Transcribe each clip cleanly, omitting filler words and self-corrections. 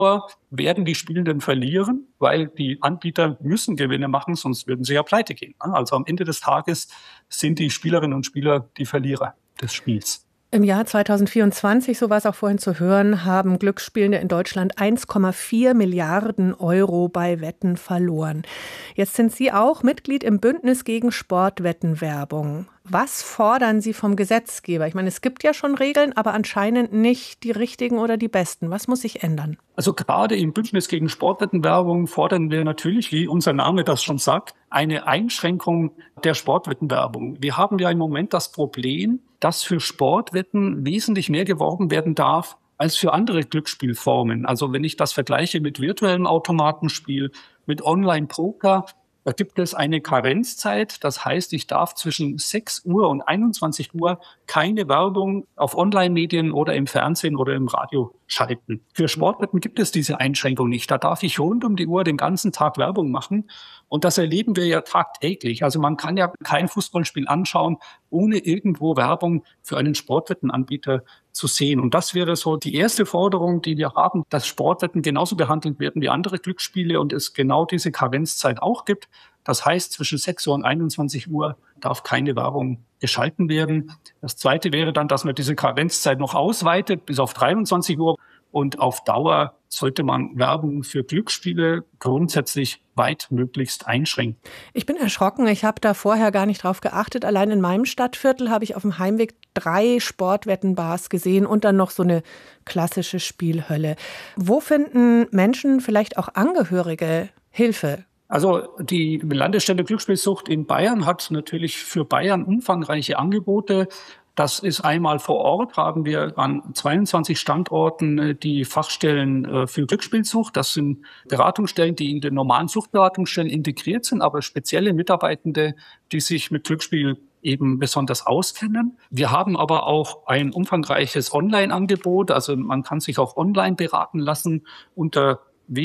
werden die Spielenden verlieren, weil die Anbieter müssen Gewinne machen, sonst würden sie ja pleite gehen. Also am Ende des Tages sind die Spielerinnen und Spieler die Verlierer des Spiels. Im Jahr 2024, so war es auch vorhin zu hören, haben Glücksspielende in Deutschland 1,4 Milliarden Euro bei Wetten verloren. Jetzt sind Sie auch Mitglied im Bündnis gegen Sportwettenwerbung. Was fordern Sie vom Gesetzgeber? Ich meine, es gibt ja schon Regeln, aber anscheinend nicht die richtigen oder die besten. Was muss sich ändern? Also gerade im Bündnis gegen Sportwettenwerbung fordern wir natürlich, wie unser Name das schon sagt, eine Einschränkung der Sportwettenwerbung. Wir haben ja im Moment das Problem, dass für Sportwetten wesentlich mehr geworben werden darf als für andere Glücksspielformen. Also wenn ich das vergleiche mit virtuellem Automatenspiel, mit Online-Poker, da gibt es eine Karenzzeit. Das heißt, ich darf zwischen 6 Uhr und 21 Uhr keine Werbung auf Online-Medien oder im Fernsehen oder im Radio schalten. Für Sportwetten gibt es diese Einschränkung nicht. Da darf ich rund um die Uhr den ganzen Tag Werbung machen. Und das erleben wir ja tagtäglich. Also man kann ja kein Fußballspiel anschauen, ohne irgendwo Werbung für einen Sportwettenanbieter zu sehen. Und das wäre so die erste Forderung, die wir haben, dass Sportwetten genauso behandelt werden wie andere Glücksspiele und es genau diese Karenzzeit auch gibt. Das heißt, zwischen 6 Uhr und 21 Uhr darf keine Werbung geschalten werden. Das Zweite wäre dann, dass man diese Karenzzeit noch ausweitet bis auf 23 Uhr. Und auf Dauer sollte man Werbung für Glücksspiele grundsätzlich weitmöglichst einschränken. Ich bin erschrocken. Ich habe da vorher gar nicht drauf geachtet. Allein in meinem Stadtviertel habe ich auf dem Heimweg 3 Sportwettenbars gesehen und dann noch so eine klassische Spielhölle. Wo finden Menschen, vielleicht auch Angehörige, Hilfe? Also die Landesstelle Glücksspielsucht in Bayern hat natürlich für Bayern umfangreiche Angebote. Das ist einmal vor Ort, haben wir an 22 Standorten die Fachstellen für Glücksspielsucht. Das sind Beratungsstellen, die in den normalen Suchtberatungsstellen integriert sind, aber spezielle Mitarbeitende, die sich mit Glücksspiel eben besonders auskennen. Wir haben aber auch ein umfangreiches Online-Angebot. Also man kann sich auch online beraten lassen unter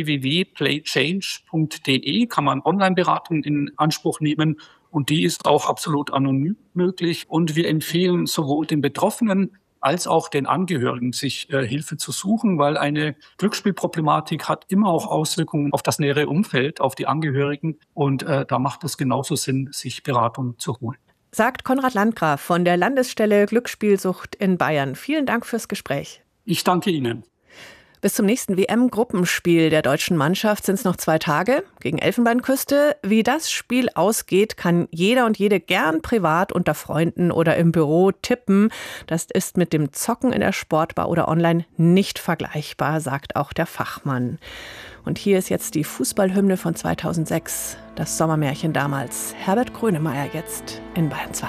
www.playchange.de kann man Online-Beratung in Anspruch nehmen und die ist auch absolut anonym möglich. Und wir empfehlen sowohl den Betroffenen als auch den Angehörigen, sich Hilfe zu suchen, weil eine Glücksspielproblematik hat immer auch Auswirkungen auf das nähere Umfeld, auf die Angehörigen. Und da macht es genauso Sinn, sich Beratung zu holen. Sagt Konrad Landgraf von der Landesstelle Glücksspielsucht in Bayern. Vielen Dank fürs Gespräch. Ich danke Ihnen. Bis zum nächsten WM-Gruppenspiel der deutschen Mannschaft sind es noch 2 Tage gegen Elfenbeinküste. Wie das Spiel ausgeht, kann jeder und jede gern privat unter Freunden oder im Büro tippen. Das ist mit dem Zocken in der Sportbar oder online nicht vergleichbar, sagt auch der Fachmann. Und hier ist jetzt die Fußballhymne von 2006, das Sommermärchen damals. Herbert Grönemeyer jetzt in Bayern 2.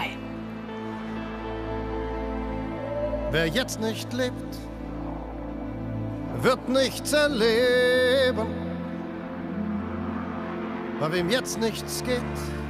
Wer jetzt nicht lebt, wird nichts erleben. Bei wem jetzt nichts geht,